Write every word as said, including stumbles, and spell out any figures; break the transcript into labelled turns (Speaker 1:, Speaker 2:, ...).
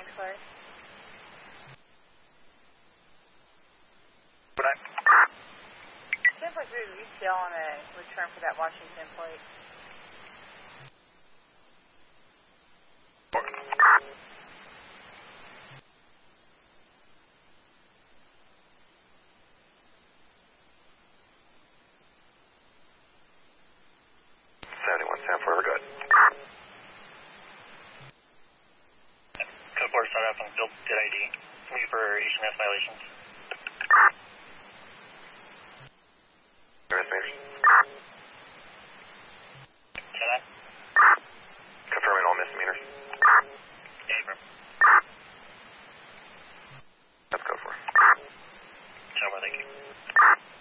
Speaker 1: nine clear.
Speaker 2: Good night.
Speaker 1: ten four three, we still on a return for that Washington plate.
Speaker 2: seventy-one, San four, we're good.
Speaker 3: Code four, start up on build good I D. Leave for H M S violations.
Speaker 2: Estimators.